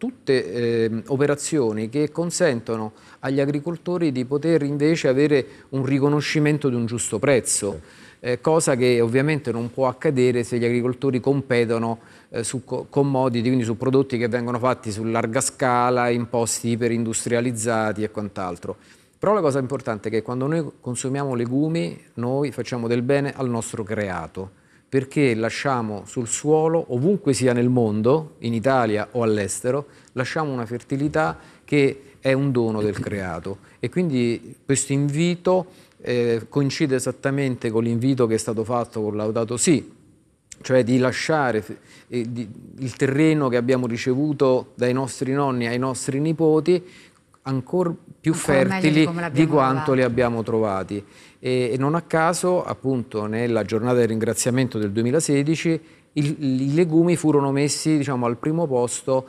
tutte operazioni che consentono agli agricoltori di poter invece avere un riconoscimento di un giusto prezzo, cosa che ovviamente non può accadere se gli agricoltori competono su commodity, quindi su prodotti che vengono fatti su larga scala, in posti iperindustrializzati e quant'altro. Però la cosa importante è che quando noi consumiamo legumi, noi facciamo del bene al nostro creato, perché lasciamo sul suolo, ovunque sia nel mondo, in Italia o all'estero, lasciamo una fertilità che è un dono del creato. E quindi questo invito coincide esattamente con l'invito che è stato fatto con Laudato Si', cioè di lasciare il terreno che abbiamo ricevuto dai nostri nonni ai nostri nipoti ancora più fertili di quanto li abbiamo trovati. E non a caso, appunto, nella giornata del ringraziamento del 2016, i legumi furono messi, diciamo, al primo posto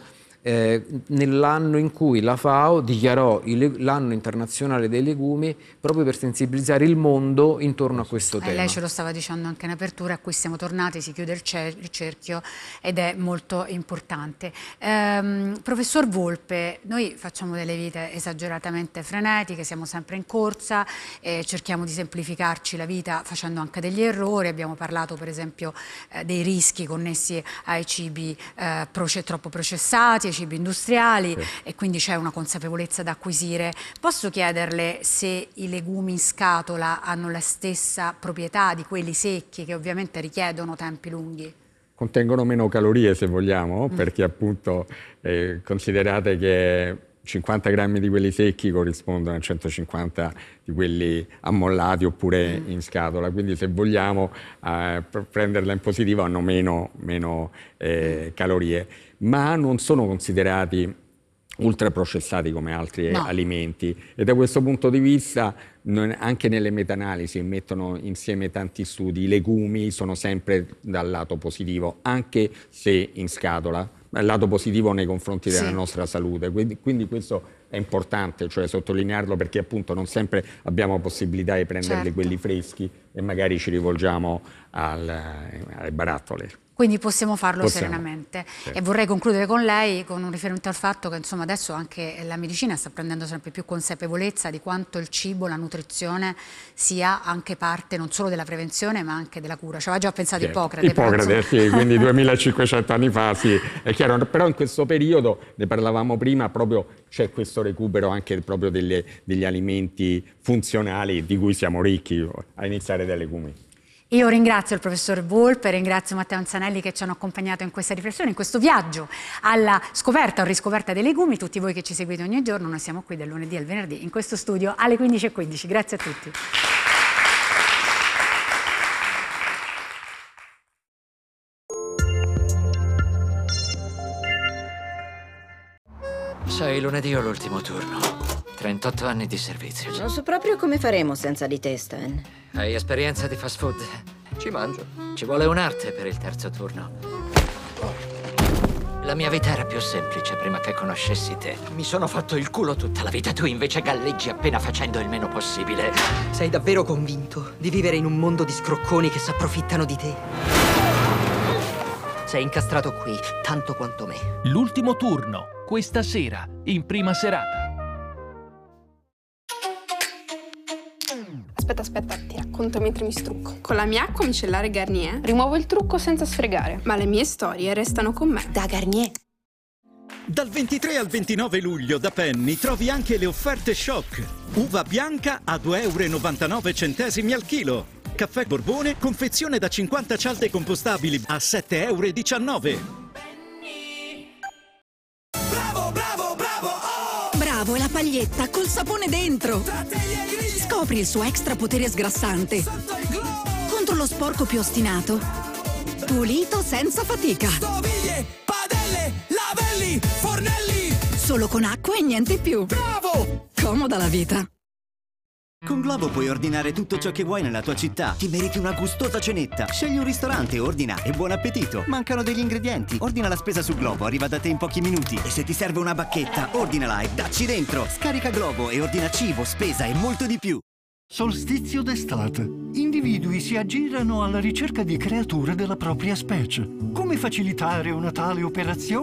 nell'anno in cui la FAO dichiarò l'anno internazionale dei legumi, proprio per sensibilizzare il mondo intorno a questo tema. Lei ce lo stava dicendo anche in apertura, a cui siamo tornati, si chiude il cerchio ed è molto importante. Professor Volpe, noi facciamo delle vite esageratamente frenetiche, siamo sempre in corsa, cerchiamo di semplificarci la vita facendo anche degli errori. Abbiamo parlato per esempio dei rischi connessi ai cibi troppo processati, cibi industriali, e quindi c'è una consapevolezza da acquisire. Posso chiederle se i legumi in scatola hanno la stessa proprietà di quelli secchi, che ovviamente richiedono tempi lunghi? Contengono meno calorie, se vogliamo, perché appunto considerate che 50 grammi di quelli secchi corrispondono a 150 di quelli ammollati oppure in scatola, quindi se vogliamo prenderla in positivo hanno meno calorie, ma non sono considerati ultraprocessati come altri alimenti, e da questo punto di vista anche nelle meta-analisi mettono insieme tanti studi, i legumi sono sempre dal lato positivo, anche se in scatola, il lato positivo nei confronti della nostra salute, quindi questo è importante, cioè sottolinearlo, perché appunto non sempre abbiamo possibilità di prenderli quelli freschi e magari ci rivolgiamo alle barattole. Quindi possiamo farlo serenamente. E vorrei concludere con lei con un riferimento al fatto che insomma adesso anche la medicina sta prendendo sempre più consapevolezza di quanto il cibo, la nutrizione sia anche parte non solo della prevenzione ma anche della cura. Ci aveva già pensato Ippocrate. Ippocrate, sì, quindi 2500 anni fa, sì, è chiaro. Però in questo periodo, ne parlavamo prima, proprio c'è questo recupero anche proprio degli alimenti funzionali di cui siamo ricchi, a iniziare dai legumi. Io ringrazio il professor Volpe, ringrazio Matteo Anzanelli che ci hanno accompagnato in questa riflessione, in questo viaggio alla scoperta o riscoperta dei legumi. Tutti voi che ci seguite ogni giorno, noi siamo qui dal lunedì al venerdì in questo studio alle 15:15. Grazie a tutti. Sai, lunedì ho l'ultimo turno. 38 anni di servizio. Non so proprio come faremo senza di te, Stan. Hai esperienza di fast food? Ci mangio. Ci vuole un'arte per il terzo turno. La mia vita era più semplice prima che conoscessi te. Mi sono fatto il culo tutta la vita, tu invece galleggi appena facendo il meno possibile. Sei davvero convinto di vivere in un mondo di scrocconi che si approfittano di te? Sei incastrato qui, tanto quanto me. L'ultimo turno, questa sera, in prima serata. Aspetta, ti racconto mentre mi strucco. Con la mia acqua micellare Garnier rimuovo il trucco senza sfregare, ma le mie storie restano con me. Da Garnier. Dal 23 al 29 luglio da Penny trovi anche le offerte shock. Uva bianca a 2,99 € al chilo. Caffè Borbone, confezione da 50 cialde compostabili a 7,19 €. Bravo è la paglietta col sapone dentro. Scopri il suo extra potere sgrassante. Contro lo sporco più ostinato. Pulito senza fatica. Stoviglie, padelle, lavelli, fornelli. Solo con acqua e niente più. Bravo! Comoda la vita. Con Glovo puoi ordinare tutto ciò che vuoi nella tua città. Ti meriti una gustosa cenetta. Scegli un ristorante, ordina e buon appetito. Mancano degli ingredienti. Ordina la spesa su Glovo, arriva da te in pochi minuti. E se ti serve una bacchetta, ordinala e dacci dentro. Scarica Glovo e ordina cibo, spesa e molto di più. Solstizio d'estate. Individui si aggirano alla ricerca di creature della propria specie. Come facilitare una tale operazione?